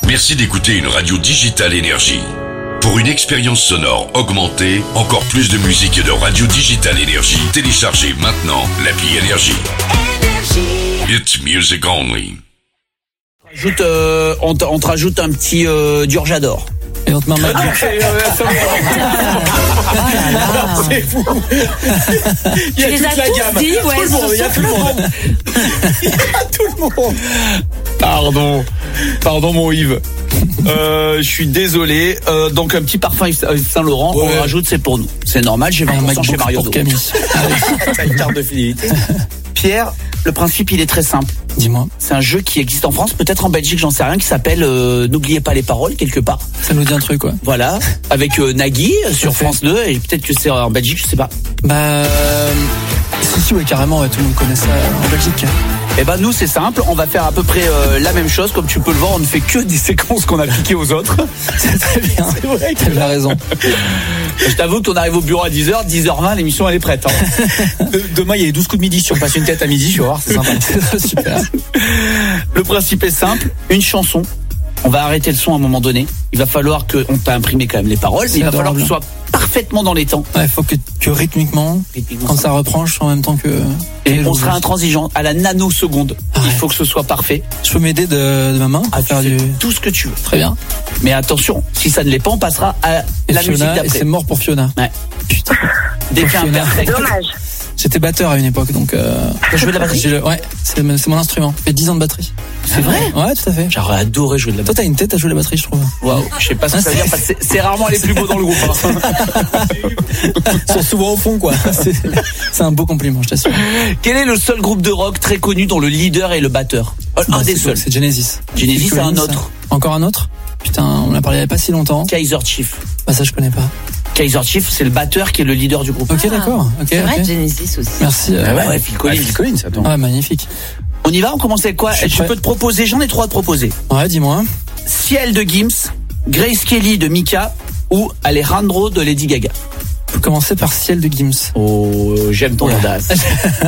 Merci d'écouter une radio Digital Énergie. Pour une expérience sonore augmentée, encore plus de musique et de radio Digital Énergie, téléchargez maintenant l'appli Énergie. It's music only. On te rajoute un petit Durjador. Et on te met un MacBook. C'est fou. Il y a toute la gamme. Il y a tout le monde. Il y a tout le monde. Pardon mon Yves. Je suis désolé. Donc un petit parfum Yves Saint Laurent, on rajoute, c'est pour nous. C'est normal, j'ai 20% chez Mario. Pour Camille. T'as une carte de fidélité. Pierre, le principe il est très simple. Dis-moi. C'est un jeu qui existe en France, peut-être en Belgique, j'en sais rien, qui s'appelle N'oubliez pas les paroles quelque part. Ça nous dit un truc, quoi. Voilà, avec Nagui sur France 2 et peut-être que c'est en Belgique, je sais pas. Si, ouais, carrément, ouais, tout le monde connaît ça en Belgique. Eh ben nous c'est simple, on va faire à peu près la même chose. Comme tu peux le voir, on ne fait que des séquences qu'on a piquées aux autres. C'est très bien. C'est vrai que... T'as raison. Je t'avoue qu'on arrive au bureau à 10h, 10h20, l'émission elle est prête. Hein. Demain il y a les 12 coups de midi, si on passe une tête à midi, tu vas voir, c'est sympa. Super. Le principe est simple, une chanson. On va arrêter le son à un moment donné. Il va falloir on t'a imprimé quand même les paroles, mais il va falloir que tu sois parfaitement dans les temps. Ouais, faut que rythmiquement, quand ça reprend, je sois en même temps que... Et on sera intransigeant à la nanoseconde. Il faut que ce soit parfait. Je peux m'aider de ma main pour faire tout ce que tu veux. Très bien. Mais attention, si ça ne l'est pas, on passera à la Fiona, musique d'après. Et c'est mort pour Fiona. Ouais. Putain. Défi imperfect. Dommage. J'étais batteur à une époque, donc... T'as joué de la batterie? Ouais, c'est mon instrument. J'ai fait 10 ans de batterie. C'est vrai? Ouais, tout à fait. J'aurais adoré jouer de la batterie. Toi, t'as une tête à jouer de la batterie, je trouve. Waouh, je sais pas ce que ça veut dire, parce que c'est rarement les plus beaux dans le groupe. Hein. Ils sont souvent au fond, quoi. C'est un beau compliment, je t'assure. Quel est le seul groupe de rock très connu dont le leader est le batteur? Un des seuls. C'est Genesis. Genesis, c'est un autre. Encore un autre? Putain, on en a parlé il y a pas si longtemps. Kaiser Chief. Bah ça, je connais pas. Kaiser Chief, c'est le batteur qui est le leader du groupe. Ok, d'accord. C'est vrai, Genesis aussi. Merci. Ouais, Phil Collins. Attends. Ouais, magnifique. On y va, on commence avec quoi? Je peux te proposer, j'en ai 3 à te proposer. Ouais, dis-moi. Ciel de Gims, Grace Kelly de Mika ou Alejandro de Lady Gaga. On peut commencer par Ciel de Gims. Oh, j'aime ton audace.